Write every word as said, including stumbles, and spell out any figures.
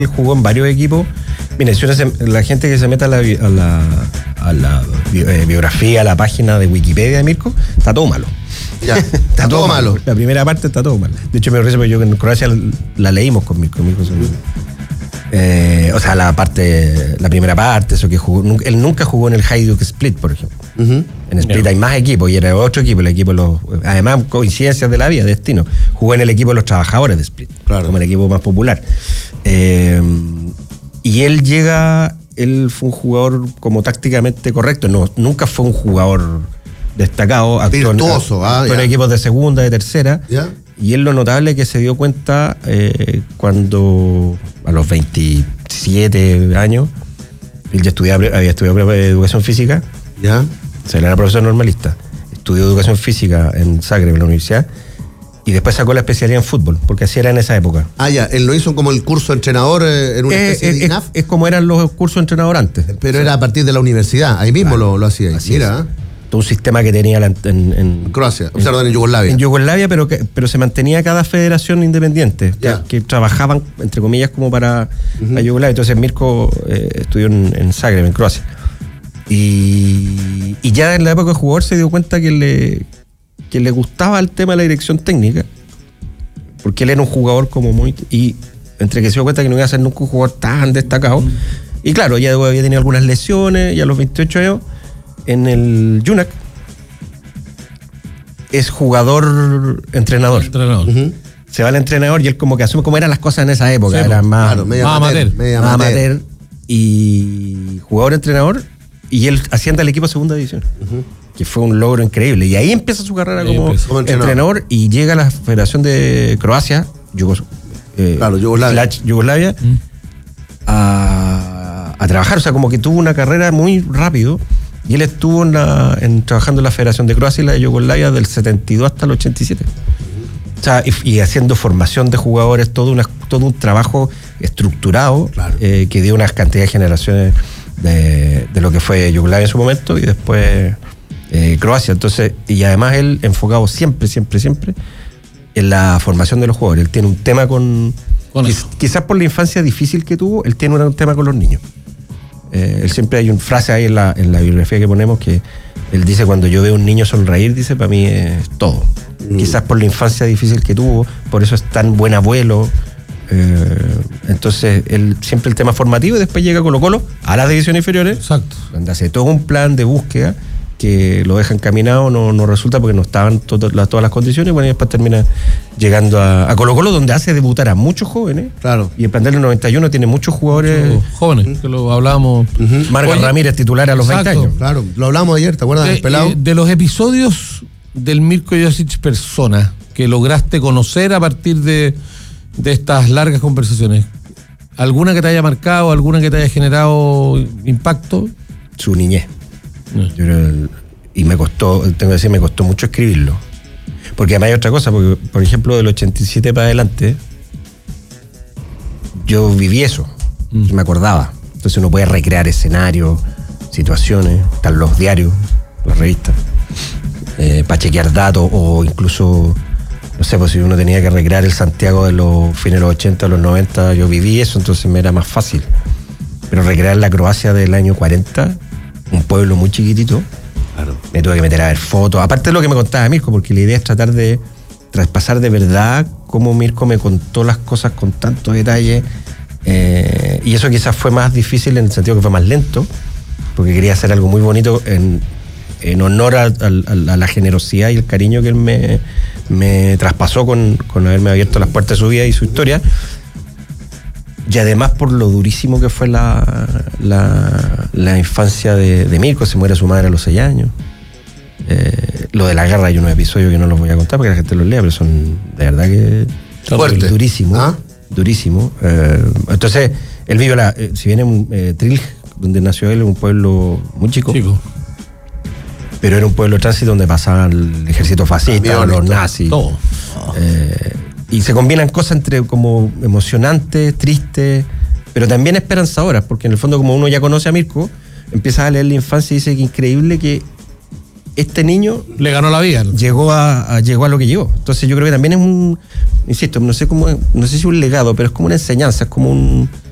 Él jugó en varios equipos. Mire, si uno se, la gente que se meta a la, a la, a la eh, biografía, a la página de Wikipedia de Mirko, está todo malo. Ya, está, está todo, todo malo. malo. La primera parte está todo malo. De hecho, me parece que yo en Croacia la, la leímos con Mirko. Mirko son, eh, o sea, la parte, la primera parte, eso que jugó. Nunca, él nunca jugó en el Hajduk Split, por ejemplo. Uh-huh. En Split yeah. hay más equipos y era otro equipo, el equipo de los, además coincidencias de la vida, destino. Jugó en el equipo de los trabajadores de Split, claro, como el equipo más popular. Eh, y él llega, él fue un jugador como tácticamente correcto, no, nunca fue un jugador destacado, actuó, virtuoso, ah, actuó en equipos de segunda, de tercera, ¿ya? Y él lo notable que se dio cuenta eh, cuando a los veintisiete años, él ya estudiaba, había estudiado educación física, ¿ya? O sea, él era profesor normalista, estudió educación física en Zagreb, en la universidad, y después sacó la especialidad en fútbol, porque así era en esa época. Ah, ya, él lo hizo como el curso de entrenador eh, en una eh, especie eh, de I N A F. Es, es como eran los cursos de entrenador antes. Pero sí, era a partir de la universidad, ahí mismo claro, lo, lo hacía. Así Mira. Es. Todo un sistema que tenía en, en, en Croacia, en, perdón, en Yugoslavia. En Yugoslavia, pero, que, pero se mantenía cada federación independiente, que, que trabajaban, entre comillas, como para uh-huh. la Yugoslavia. Entonces Mirko eh, estudió en, en Zagreb, en Croacia. Y, y ya en la época de jugador se dio cuenta que le, que le gustaba el tema de la dirección técnica, porque él era un jugador como muy... Y entre que se dio cuenta que no iba a ser nunca un jugador tan destacado. Uh-huh. Y claro, ya había tenido algunas lesiones, y a los veintiocho años, en el Junak, es jugador entrenador. Entrenador. Uh-huh. Se va al entrenador y él como que asume cómo eran las cosas en esa época. Sí, eran más, claro, media más amateur, amateur, media más amateur. amateur. Y jugador entrenador, y él asciende al equipo de segunda división. Uh-huh. Que fue un logro increíble. Y ahí empieza su carrera como, como entrenador. entrenador y llega a la Federación de Croacia, Yugos, eh, claro, Yugoslavia, Yugoslavia uh-huh. a, a trabajar. O sea, como que tuvo una carrera muy rápido. Y él estuvo en la, en, trabajando en la Federación de Croacia y la de Yugoslavia del setenta y dos hasta el ochenta y siete. O sea, y, y haciendo formación de jugadores, todo, una, todo un trabajo estructurado, claro, eh, que dio unas cantidad de generaciones de, de lo que fue Yugoslavia en su momento y después eh, Croacia. Entonces, y además él enfocado siempre, siempre, siempre en la formación de los jugadores. Él tiene un tema con... con quiz, quizás por la infancia difícil que tuvo, él tiene un tema con los niños. Eh, él siempre hay una frase ahí en la, en la bibliografía que ponemos que él dice: cuando yo veo a un niño sonreír, dice, para mí es todo. Mm. Quizás por la infancia difícil que tuvo, por eso es tan buen abuelo. Eh, entonces, él siempre el tema formativo, y después llega Colo Colo a las divisiones inferiores. Exacto. Donde hace todo un plan de búsqueda que lo deja encaminado, no, no resulta porque no estaban to- las, todas las condiciones, bueno, y después termina llegando a, a Colo Colo, donde hace debutar a muchos jóvenes. Claro. Y el plantel del noventa y uno tiene muchos jugadores muchos jóvenes, uh-huh, que lo hablábamos. Uh-huh. Marga Oye, Ramírez, titular a los exacto, veinte años. Claro, lo hablamos ayer, ¿te acuerdas de, del pelado? Eh, de los episodios del Mirko Josic persona que lograste conocer a partir de, de estas largas conversaciones, ¿alguna que te haya marcado, alguna que te haya generado impacto? Su niñez. Yo creo, y me costó, tengo que decir, me costó mucho escribirlo. Porque además hay otra cosa, porque, por ejemplo, del ochenta y siete para adelante, yo viví eso, mm. me acordaba. Entonces uno puede recrear escenarios, situaciones, están los diarios, las revistas, eh, para chequear datos, o incluso, no sé, pues si uno tenía que recrear el Santiago de los fines de los ochenta, los noventa, yo viví eso, entonces me era más fácil. Pero recrear la Croacia del año cuarenta, un pueblo muy chiquitito, claro, me tuve que meter a ver fotos, aparte de lo que me contaba Mirko, porque la idea es tratar de traspasar de verdad cómo Mirko me contó las cosas con tanto detalle, eh, y eso quizás fue más difícil en el sentido que fue más lento, porque quería hacer algo muy bonito en, en honor a, a, a la generosidad y el cariño que él me, me traspasó con, con haberme abierto las puertas de su vida y su historia. Y además por lo durísimo que fue la, la, la infancia de, de Mirko. Se muere su madre a los seis años. Eh, lo de la guerra hay unos episodios que no los voy a contar porque la gente los lea, pero son de verdad que fuerte, durísimo, ¿ah? durísimo. Eh, entonces, él vive la, eh, si viene un eh, Trilj, donde nació él, un pueblo muy chico, chico, pero era un pueblo de tránsito donde pasaban el ejército fascista, los nazis. Todo. Eh, Y se combinan cosas entre como emocionantes, tristes, pero también esperanzadoras, porque en el fondo, como uno ya conoce a Mirko, empiezas a leer la infancia y dice que increíble que este niño le ganó la vida, ¿no? llegó a, a llegó a lo que llegó. Entonces yo creo que también es un, insisto, no sé cómo, no sé si un legado, pero es como una enseñanza, es como un